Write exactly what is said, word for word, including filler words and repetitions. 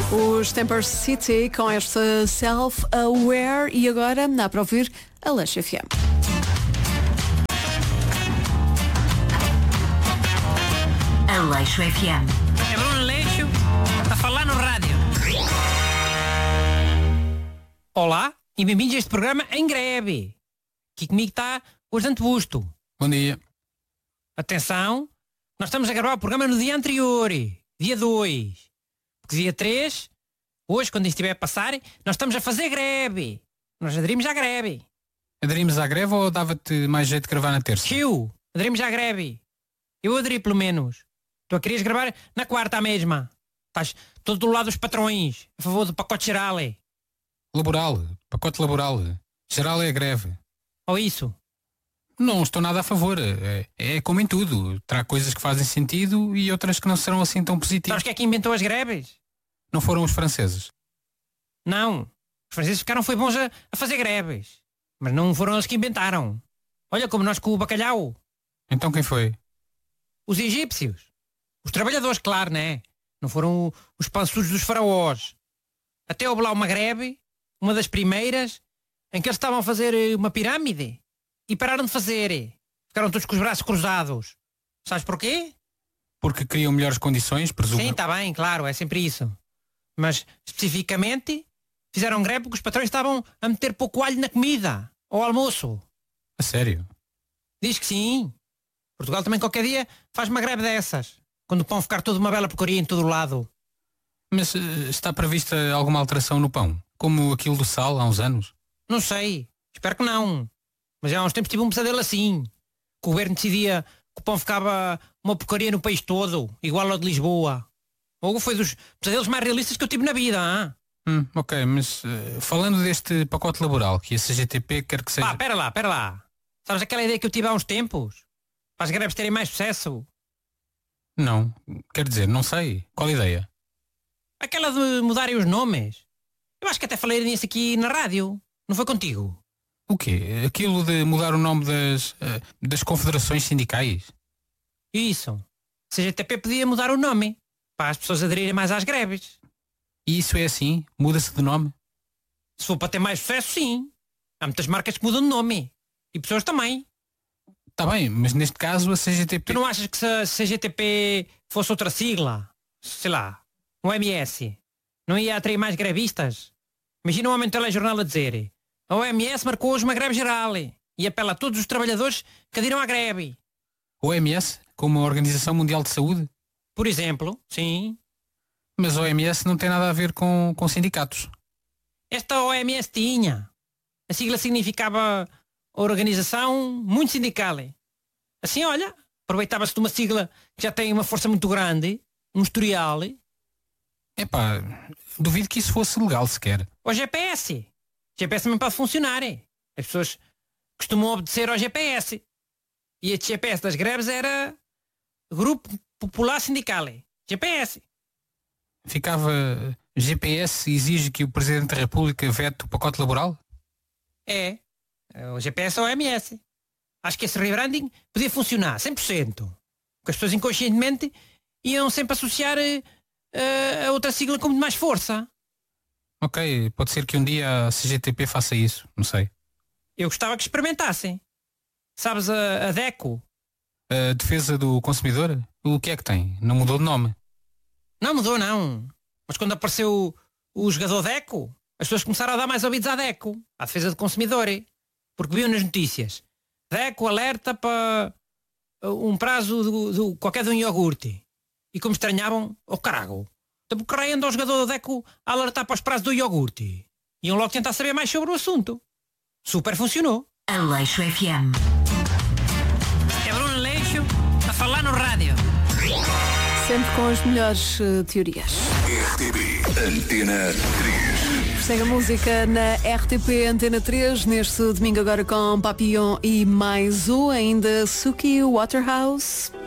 Os Temper City com esta Self-Aware e agora dá para ouvir a Lush F M. A Leixo F M. É Bruno Leixo a falar no rádio. Olá e bem-vindos a este programa em greve. Aqui comigo está o Ajudante Busto. Bom dia. Atenção, nós estamos a gravar o programa no dia anterior, dia dois. Porque dia três, hoje, quando isto estiver a passar, nós estamos a fazer greve. Nós aderimos à greve. Aderimos à greve ou dava-te mais jeito de gravar na terça? Tio, aderimos à greve. Eu aderi pelo menos. Tu a querias gravar na quarta a mesma. Estás todo do lado dos patrões, a favor do pacote geral. Laboral, pacote laboral. Geral é a greve. Ou isso? Não estou nada a favor. É, é como em tudo. Terá coisas que fazem sentido e outras que não serão assim tão positivas. Sabes quem é que inventou as greves? Não foram os franceses? Não. Os franceses ficaram foi bons a, a fazer greves. Mas não foram eles que inventaram. Olha como nós com o bacalhau. Então quem foi? Os egípcios. Os trabalhadores, claro, né? Não foram os pançudos dos faraós. Até houve lá uma greve, uma das primeiras, em que eles estavam a fazer uma pirâmide e pararam de fazer. Ficaram todos com os braços cruzados. Sabes porquê? Porque queriam melhores condições, presumo. Sim, está bem, claro, é sempre isso. Mas, especificamente, fizeram greve porque os patrões estavam a meter pouco alho na comida, ao almoço. A sério? Diz que sim. Portugal também qualquer dia faz uma greve dessas. Quando o pão ficar toda uma bela porcaria em todo o lado. Mas uh, está prevista alguma alteração no pão? Como aquilo do sal há uns anos? Não sei. Espero que não. Mas há uns tempos tive um pesadelo assim. Que o governo decidia que o pão ficava uma porcaria no país todo, igual ao de Lisboa. Ou foi dos pesadelos mais realistas que eu tive na vida, hein? Hum, ok, mas uh, falando deste pacote laboral que a C G T P quer que seja... Pá, pera lá, pera lá. Sabes aquela ideia que eu tive há uns tempos? Para as greves terem mais sucesso? Não, quer dizer, não sei. Qual ideia? Aquela de mudarem os nomes. Eu acho que até falei nisso aqui na rádio. Não foi contigo? O quê? Aquilo de mudar o nome das, uh, das confederações sindicais? Isso. A C G T P podia mudar o nome para as pessoas aderirem mais às greves. E isso é assim? Muda-se de nome? Se for para ter mais sucesso, sim. Há muitas marcas que mudam de nome. E pessoas também. Está bem, mas neste caso a C G T P... Tu não achas que se a C G T P fosse outra sigla, sei lá, o O M S, não ia atrair mais grevistas? Imagina um homem no telejornal a dizer: a O M S marcou hoje uma greve geral e apela a todos os trabalhadores que aderiram à greve. O M S, como a Organização Mundial de Saúde? Por exemplo, sim. Mas a O M S não tem nada a ver com, com sindicatos. Esta O M S tinha. A sigla significava Organização Muito Sindical. Assim, olha, aproveitava-se de uma sigla que já tem uma força muito grande, um historial. Epá, duvido que isso fosse legal sequer. O G P S. O G P S também pode funcionar. As pessoas costumam obedecer ao G P S. E este G P S das greves era Grupo Popular Sindical. G P S. Ficava G P S exige que o Presidente da República vete o pacote laboral? É. O G P S ou O M S. Acho que esse rebranding podia funcionar cem por cento. Porque as pessoas inconscientemente iam sempre associar uh, a outra sigla com muito mais força. Ok, pode ser que um dia a C G T P faça isso, não sei. Eu gostava que experimentassem. Sabes a, a DECO? A defesa do consumidor? O que é que tem? Não mudou de nome? Não mudou, não. Mas quando apareceu o, o jogador DECO, as pessoas começaram a dar mais ouvidos à DECO, à defesa do consumidor. Porque viam nas notícias: DECO alerta para um prazo do, do, qualquer de um iogurte. E como estranhavam, oh carago, então por que anda o jogador da DECO a alertar para os prazos do iogurte? Iam logo tentar saber mais sobre o assunto. Super funcionou. A Leixo F M. É Bruno Leixo a falar no rádio. Sempre com as melhores uh, teorias. R T P Antena três. Segue a música na R T P Antena três, neste domingo agora com Papillon e mais um, ainda Suki Waterhouse.